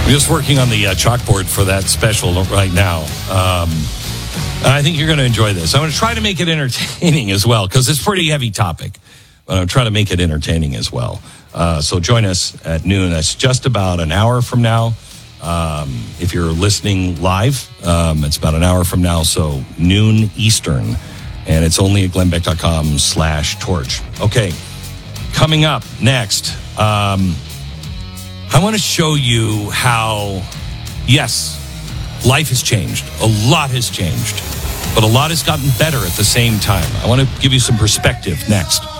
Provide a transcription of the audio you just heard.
just working on the chalkboard for that special right now. I think you're going to enjoy this. I'm going to try to make it entertaining as well, because it's a pretty heavy topic. But I'm going to try to make it entertaining as well. So join us at noon. That's just about an hour from now. If you're listening live, it's about an hour from now. So noon Eastern. And it's only at glennbeck.com/torch. Okay. Coming up next, I want to show you how, yes, life has changed. A lot has changed. But a lot has gotten better at the same time. I want to give you some perspective next.